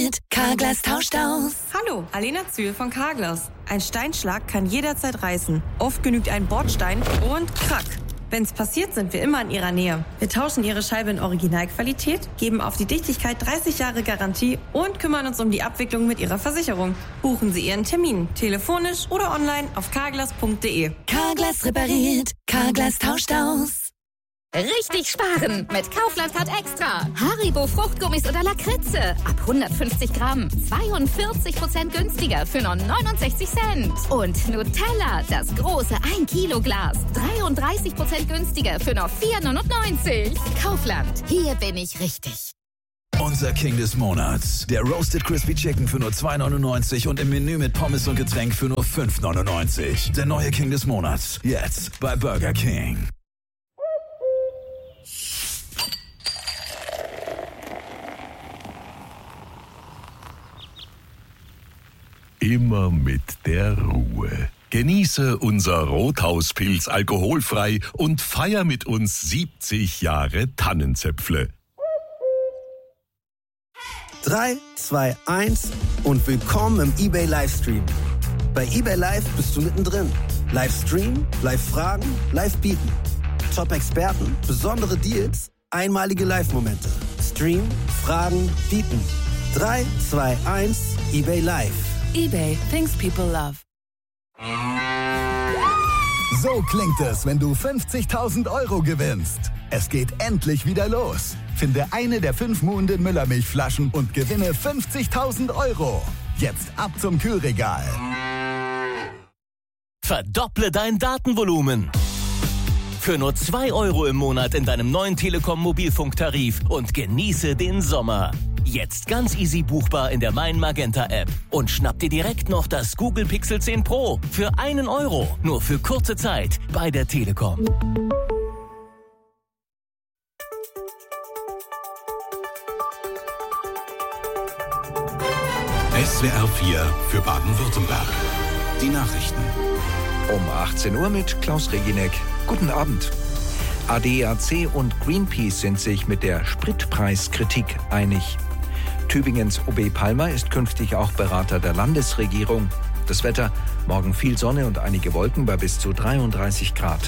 Carglass tauscht aus. Hallo, Alena Zühl von Carglass. Ein Steinschlag kann jederzeit reißen. Oft genügt ein Bordstein und krack. Wenn's passiert, sind wir immer in Ihrer Nähe. Wir tauschen Ihre Scheibe in Originalqualität, geben auf die Dichtigkeit 30 Jahre Garantie und kümmern uns um die Abwicklung mit Ihrer Versicherung. Buchen Sie Ihren Termin, telefonisch oder online auf carglass.de. Carglass repariert. Carglass tauscht aus. Richtig sparen mit Kaufland Card Extra. Haribo Fruchtgummis oder Lakritze. Ab 150 Gramm. 42% günstiger für nur 69 Cent. Und Nutella, das große 1 Kilo Glas. 33% günstiger für nur 4,99. Kaufland, hier bin ich richtig. Unser King des Monats. Der Roasted Crispy Chicken für nur 2,99 und im Menü mit Pommes und Getränk für nur 5,99. Der neue King des Monats. Jetzt bei Burger King. Immer mit der Ruhe. Genieße unser Rothauspilz alkoholfrei und feier mit uns 70 Jahre Tannenzäpfle. 3, 2, 1 und willkommen im eBay Livestream. Bei eBay Live bist du mittendrin. Livestream, Live-Fragen, Live-Bieten. Top-Experten, besondere Deals, einmalige Live-Momente. Stream, Fragen, Bieten. 3, 2, 1, eBay Live. eBay, things people love. So klingt es, wenn du 50.000 € gewinnst. Es geht endlich wieder los. Finde eine der 5 Muhnden Müllermilchflaschen und gewinne 50.000 €. Jetzt ab zum Kühlregal. Verdopple dein Datenvolumen. Für nur 2 € im Monat in deinem neuen Telekom-Mobilfunktarif und genieße den Sommer. Jetzt ganz easy buchbar in der Mein Magenta App. Und schnapp dir direkt noch das Google Pixel 10 Pro für 1 €. Nur für kurze Zeit bei der Telekom. SWR 4 für Baden-Württemberg. Die Nachrichten. Um 18 Uhr mit Klaus Reginek. Guten Abend. ADAC und Greenpeace sind sich mit der Spritpreiskritik einig. Tübingens OB Palmer ist künftig auch Berater der Landesregierung. Das Wetter, morgen viel Sonne und einige Wolken bei bis zu 33 Grad.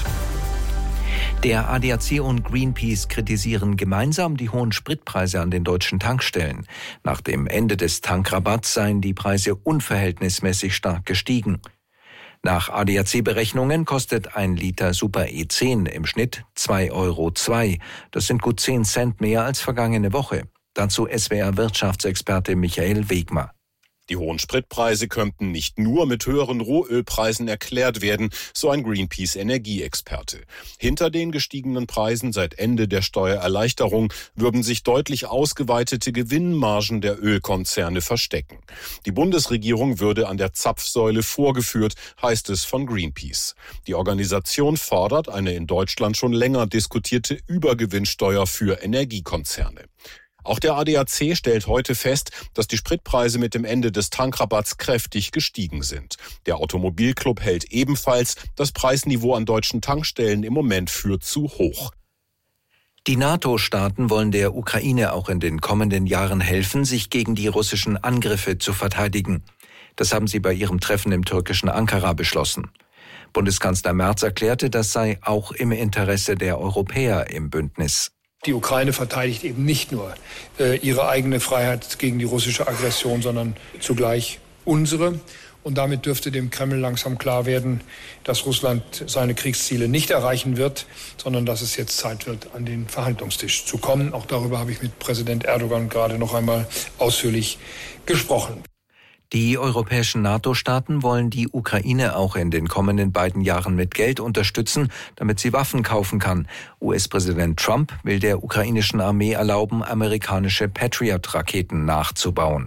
Der ADAC und Greenpeace kritisieren gemeinsam die hohen Spritpreise an den deutschen Tankstellen. Nach dem Ende des Tankrabatts seien die Preise unverhältnismäßig stark gestiegen. Nach ADAC-Berechnungen kostet ein Liter Super E10 im Schnitt 2,02 €. Das sind gut 10 Cent mehr als vergangene Woche. Dazu SWR-Wirtschaftsexperte Michael Wegmer. Die hohen Spritpreise könnten nicht nur mit höheren Rohölpreisen erklärt werden, so ein Greenpeace-Energieexperte. Hinter den gestiegenen Preisen seit Ende der Steuererleichterung würden sich deutlich ausgeweitete Gewinnmargen der Ölkonzerne verstecken. Die Bundesregierung würde an der Zapfsäule vorgeführt, heißt es von Greenpeace. Die Organisation fordert eine in Deutschland schon länger diskutierte Übergewinnsteuer für Energiekonzerne. Auch der ADAC stellt heute fest, dass die Spritpreise mit dem Ende des Tankrabatts kräftig gestiegen sind. Der Automobilclub hält ebenfalls das Preisniveau an deutschen Tankstellen im Moment für zu hoch. Die NATO-Staaten wollen der Ukraine auch in den kommenden Jahren helfen, sich gegen die russischen Angriffe zu verteidigen. Das haben sie bei ihrem Treffen im türkischen Ankara beschlossen. Bundeskanzler Merz erklärte, das sei auch im Interesse der Europäer im Bündnis. Die Ukraine verteidigt eben nicht nur ihre eigene Freiheit gegen die russische Aggression, sondern zugleich unsere. Und damit dürfte dem Kreml langsam klar werden, dass Russland seine Kriegsziele nicht erreichen wird, sondern dass es jetzt Zeit wird, an den Verhandlungstisch zu kommen. Auch darüber habe ich mit Präsident Erdogan gerade noch einmal ausführlich gesprochen. Die europäischen NATO-Staaten wollen die Ukraine auch in den kommenden beiden Jahren mit Geld unterstützen, damit sie Waffen kaufen kann. US-Präsident Trump will der ukrainischen Armee erlauben, amerikanische Patriot-Raketen nachzubauen.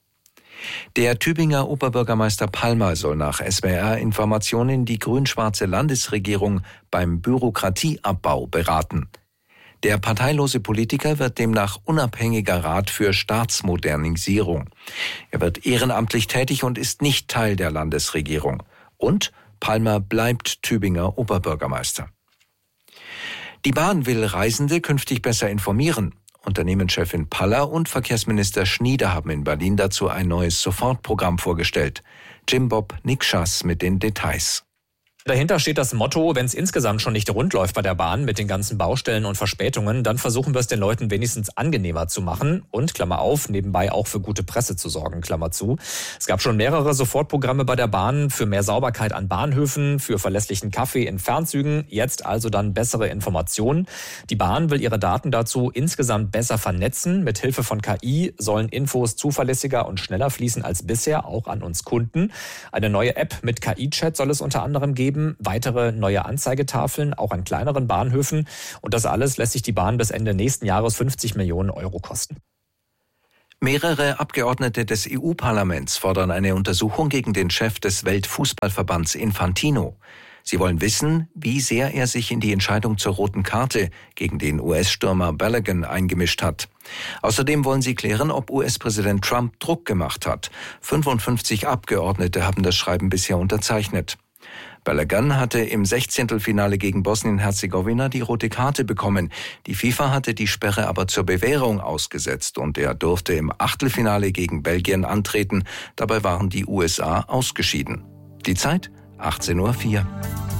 Der Tübinger Oberbürgermeister Palmer soll nach SWR-Informationen die grün-schwarze Landesregierung beim Bürokratieabbau beraten. Der parteilose Politiker wird demnach unabhängiger Rat für Staatsmodernisierung. Er wird ehrenamtlich tätig und ist nicht Teil der Landesregierung. Und Palmer bleibt Tübinger Oberbürgermeister. Die Bahn will Reisende künftig besser informieren. Unternehmenschefin Paller und Verkehrsminister Schnieder haben in Berlin dazu ein neues Sofortprogramm vorgestellt. Jim Bob Nikschas mit den Details. Dahinter steht das Motto, wenn es insgesamt schon nicht rund läuft bei der Bahn mit den ganzen Baustellen und Verspätungen, dann versuchen wir es den Leuten wenigstens angenehmer zu machen und, Klammer auf, nebenbei auch für gute Presse zu sorgen, Klammer zu. Es gab schon mehrere Sofortprogramme bei der Bahn für mehr Sauberkeit an Bahnhöfen, für verlässlichen Kaffee in Fernzügen, jetzt also dann bessere Informationen. Die Bahn will ihre Daten dazu insgesamt besser vernetzen. Mit Hilfe von KI sollen Infos zuverlässiger und schneller fließen als bisher, auch an uns Kunden. Eine neue App mit KI-Chat soll es unter anderem geben. Weitere neue Anzeigetafeln, auch an kleineren Bahnhöfen. Und das alles lässt sich die Bahn bis Ende nächsten Jahres 50 Millionen Euro kosten. Mehrere Abgeordnete des EU-Parlaments fordern eine Untersuchung gegen den Chef des Weltfußballverbands Infantino. Sie wollen wissen, wie sehr er sich in die Entscheidung zur roten Karte gegen den US-Stürmer Balogun eingemischt hat. Außerdem wollen sie klären, ob US-Präsident Trump Druck gemacht hat. 55 Abgeordnete haben das Schreiben bisher unterzeichnet. Balogun hatte im 16. gegen Bosnien-Herzegowina die rote Karte bekommen. Die FIFA hatte die Sperre aber zur Bewährung ausgesetzt und er durfte im Achtelfinale gegen Belgien antreten. Dabei waren die USA ausgeschieden. Die Zeit 18:04 Uhr.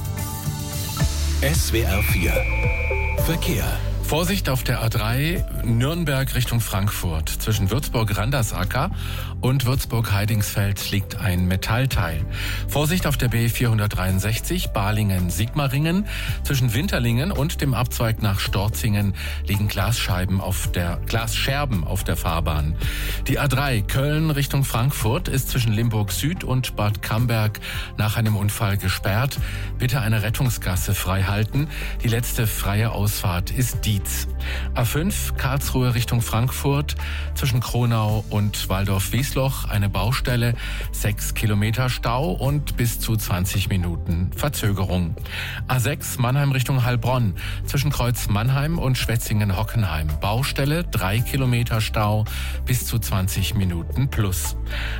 SWR 4 Verkehr. Vorsicht auf der A3 Nürnberg Richtung Frankfurt. Zwischen Würzburg-Randersacker und Würzburg-Heidingsfeld liegt ein Metallteil. Vorsicht auf der B463 Balingen-Sigmaringen. Zwischen Winterlingen und dem Abzweig nach Storzingen liegen Glasscherben auf der Fahrbahn. Die A3 Köln Richtung Frankfurt ist zwischen Limburg Süd und Bad Camberg nach einem Unfall gesperrt. Bitte eine Rettungsgasse frei halten. Die letzte freie Ausfahrt ist Dietz. A5 Karlsruhe Richtung Frankfurt zwischen Kronau und Waldorf-Wiesloch eine Baustelle, 6 Kilometer Stau und bis zu 20 Minuten Verzögerung. A6 Mannheim Richtung Heilbronn zwischen Kreuz Mannheim und Schwetzingen-Hockenheim Baustelle, 3 Kilometer Stau bis zu 20 Minuten plus.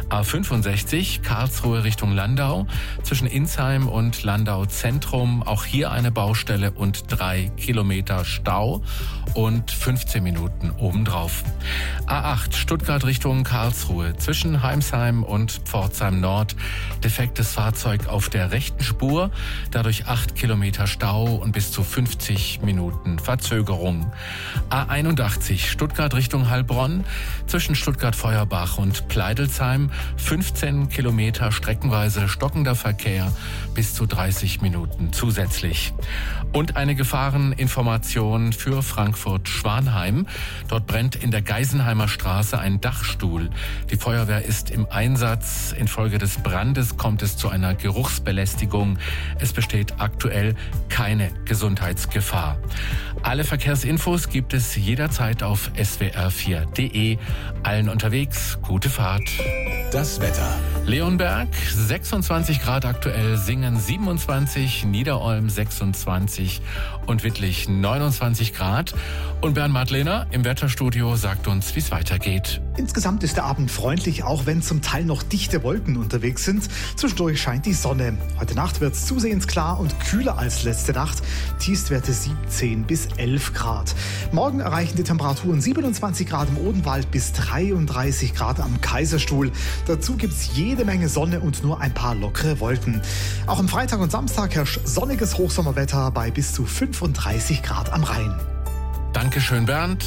A65 Karlsruhe Richtung Landau zwischen Insheim und Landau Zentrum, auch hier eine Baustelle und 3 Kilometer Stau und 15 Minuten obendrauf. A8 Stuttgart Richtung Karlsruhe zwischen Heimsheim und Pforzheim Nord. Defektes Fahrzeug auf der rechten Spur, dadurch 8 Kilometer Stau und bis zu 50 Minuten Verzögerung. A81 Stuttgart Richtung Heilbronn zwischen Stuttgart-Feuerbach und Pleidelsheim 15 Kilometer streckenweise stockender Verkehr bis zu 30 Minuten zusätzlich. Und eine Gefahreninformation für Frankfurt-Schwanheim. Dort brennt in der Geisenheimer Straße ein Dachstuhl. Die Feuerwehr ist im Einsatz. Infolge des Brandes kommt es zu einer Geruchsbelästigung. Es besteht aktuell keine Gesundheitsgefahr. Alle Verkehrsinfos gibt es jederzeit auf swr4.de. Allen unterwegs, gute Fahrt. Das Wetter. Leonberg 26 Grad aktuell, Singen 27, Niederolm 26 und Wittlich 29 Grad. Und Bernd Madlener im Wetterstudio sagt uns, wie es weitergeht. Insgesamt ist der Abend freundlich, auch wenn zum Teil noch dichte Wolken unterwegs sind. Zwischendurch scheint die Sonne. Heute Nacht wird es zusehends klar und kühler als letzte Nacht. Tiefstwerte 17 bis 11 Grad. Morgen erreichen die Temperaturen 27 Grad im Odenwald bis 33 Grad am Kaiserstuhl. Dazu gibt es jede Menge Sonne und nur ein paar lockere Wolken. Auch am Freitag und Samstag herrscht sonniges Hochsommerwetter bei bis zu 35 Grad am Rhein. Dankeschön, Bernd.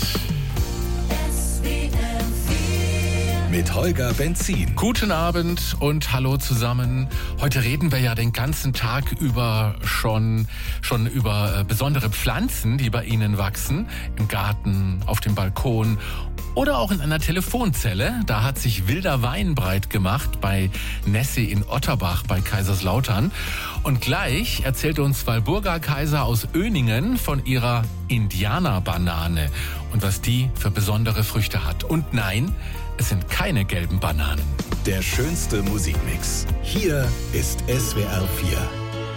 Mit Holger Benzin. Guten Abend und hallo zusammen. Heute reden wir ja den ganzen Tag über schon über besondere Pflanzen, die bei Ihnen wachsen. Im Garten, auf dem Balkon oder auch in einer Telefonzelle. Da hat sich wilder Wein breit gemacht bei Nessie in Otterbach bei Kaiserslautern. Und gleich erzählt uns Walburga Kaiser aus Öningen von ihrer Indianerbanane und was die für besondere Früchte hat. Und nein, es sind keine gelben Bananen. Der schönste Musikmix. Hier ist SWR 4.